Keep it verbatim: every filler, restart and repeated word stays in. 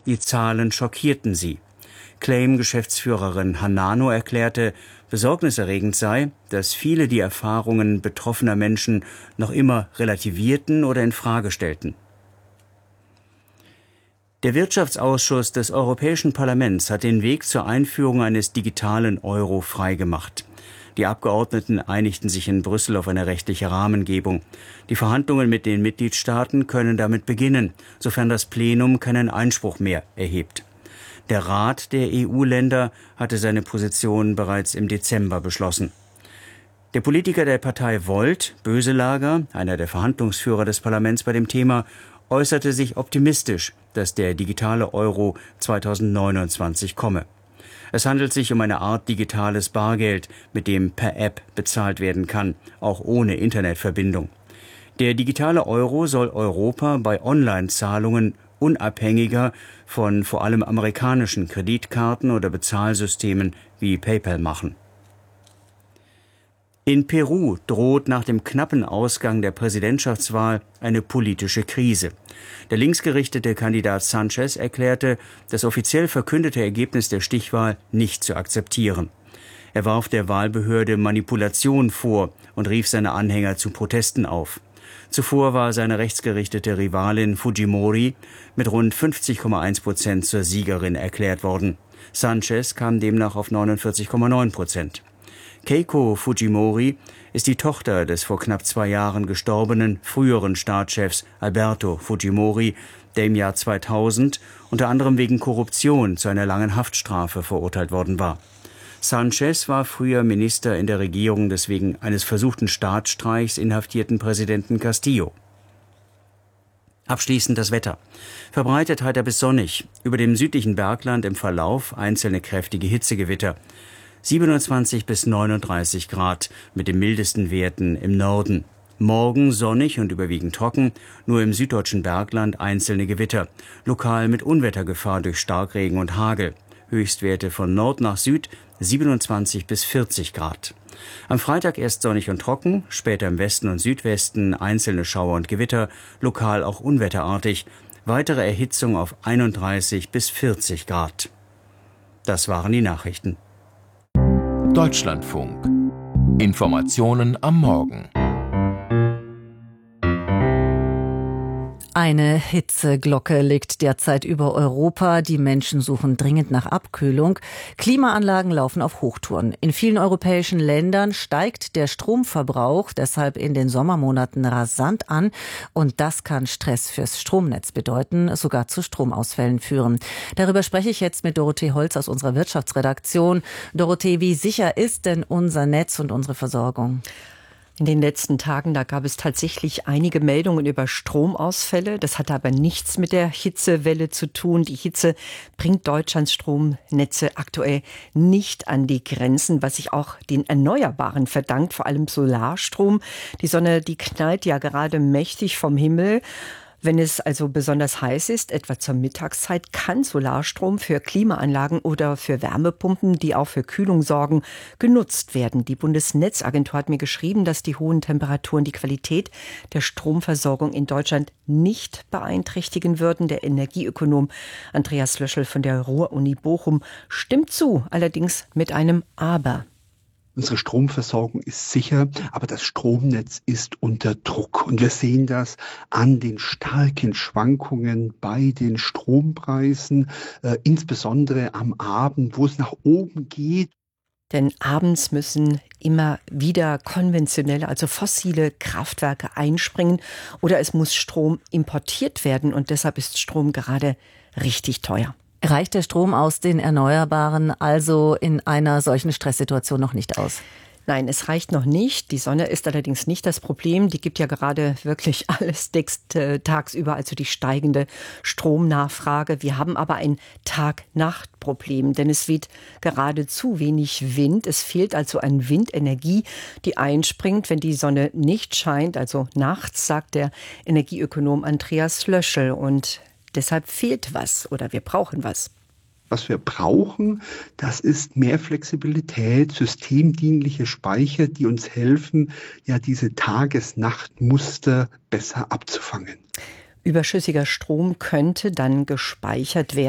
Die Zahlen schockierten sie. Claim-Geschäftsführerin Hanano erklärte, besorgniserregend sei, dass viele die Erfahrungen betroffener Menschen noch immer relativierten oder in Frage stellten. Der Wirtschaftsausschuss des Europäischen Parlaments hat den Weg zur Einführung eines digitalen Euro freigemacht. Die Abgeordneten einigten sich in Brüssel auf eine rechtliche Rahmengebung. Die Verhandlungen mit den Mitgliedstaaten können damit beginnen, sofern das Plenum keinen Einspruch mehr erhebt. Der Rat der E U-Länder hatte seine Position bereits im Dezember beschlossen. Der Politiker der Partei Volt, Böselager, einer der Verhandlungsführer des Parlaments bei dem Thema, äußerte sich optimistisch, dass der digitale Euro zweitausendneunundzwanzig komme. Es handelt sich um eine Art digitales Bargeld, mit dem per App bezahlt werden kann, auch ohne Internetverbindung. Der digitale Euro soll Europa bei Online-Zahlungen unabhängiger von vor allem amerikanischen Kreditkarten oder Bezahlsystemen wie PayPal machen. In Peru droht nach dem knappen Ausgang der Präsidentschaftswahl eine politische Krise. Der linksgerichtete Kandidat Sanchez erklärte, das offiziell verkündete Ergebnis der Stichwahl nicht zu akzeptieren. Er warf der Wahlbehörde Manipulation vor und rief seine Anhänger zu Protesten auf. Zuvor war seine rechtsgerichtete Rivalin Fujimori mit rund fünfzig Komma eins Prozent zur Siegerin erklärt worden. Sanchez kam demnach auf neunundvierzig Komma neun Prozent. Keiko Fujimori ist die Tochter des vor knapp zwei Jahren gestorbenen früheren Staatschefs Alberto Fujimori, der im Jahr zweitausend unter anderem wegen Korruption zu einer langen Haftstrafe verurteilt worden war. Sanchez war früher Minister in der Regierung des wegen eines versuchten Staatsstreichs inhaftierten Präsidenten Castillo. Abschließend das Wetter. Verbreitet heiter bis sonnig. Über dem südlichen Bergland im Verlauf einzelne kräftige Hitzegewitter. siebenundzwanzig bis neununddreißig Grad mit den mildesten Werten im Norden. Morgen sonnig und überwiegend trocken, nur im süddeutschen Bergland einzelne Gewitter. Lokal mit Unwettergefahr durch Starkregen und Hagel. Höchstwerte von Nord nach Süd siebenundzwanzig bis vierzig Grad. Am Freitag erst sonnig und trocken, später im Westen und Südwesten einzelne Schauer und Gewitter, lokal auch unwetterartig. Weitere Erhitzung auf einunddreißig bis vierzig Grad. Das waren die Nachrichten. Deutschlandfunk. Informationen am Morgen. Eine Hitzeglocke liegt derzeit über Europa. Die Menschen suchen dringend nach Abkühlung. Klimaanlagen laufen auf Hochtouren. In vielen europäischen Ländern steigt der Stromverbrauch deshalb in den Sommermonaten rasant an. Und das kann Stress fürs Stromnetz bedeuten, sogar zu Stromausfällen führen. Darüber spreche ich jetzt mit Dorothee Holz aus unserer Wirtschaftsredaktion. Dorothee, wie sicher ist denn unser Netz und unsere Versorgung? In den letzten Tagen, da gab es tatsächlich einige Meldungen über Stromausfälle. Das hatte aber nichts mit der Hitzewelle zu tun. Die Hitze bringt Deutschlands Stromnetze aktuell nicht an die Grenzen, was sich auch den Erneuerbaren verdankt, vor allem Solarstrom. Die Sonne, die knallt ja gerade mächtig vom Himmel. Wenn es also besonders heiß ist, etwa zur Mittagszeit, kann Solarstrom für Klimaanlagen oder für Wärmepumpen, die auch für Kühlung sorgen, genutzt werden. Die Bundesnetzagentur hat mir geschrieben, dass die hohen Temperaturen die Qualität der Stromversorgung in Deutschland nicht beeinträchtigen würden. Der Energieökonom Andreas Löschel von der Ruhr-Uni Bochum stimmt zu, allerdings mit einem Aber. Unsere Stromversorgung ist sicher, aber das Stromnetz ist unter Druck. Und wir sehen das an den starken Schwankungen bei den Strompreisen, äh, insbesondere am Abend, wo es nach oben geht. Denn abends müssen immer wieder konventionelle, also fossile Kraftwerke einspringen oder es muss Strom importiert werden und deshalb ist Strom gerade richtig teuer. Reicht der Strom aus den Erneuerbaren also in einer solchen Stresssituation noch nicht aus? Nein, es reicht noch nicht. Die Sonne ist allerdings nicht das Problem. Die gibt ja gerade wirklich alles deckt, äh, tagsüber, also die steigende Stromnachfrage. Wir haben aber ein Tag-Nacht-Problem, denn es weht gerade zu wenig Wind. Es fehlt also an Windenergie, die einspringt, wenn die Sonne nicht scheint, also nachts, sagt der Energieökonom Andreas Löschel. Und deshalb fehlt was oder wir brauchen was. Was wir brauchen, das ist mehr Flexibilität, systemdienliche Speicher, die uns helfen, ja diese Tages-Nacht-Muster besser abzufangen. Überschüssiger Strom könnte dann gespeichert werden.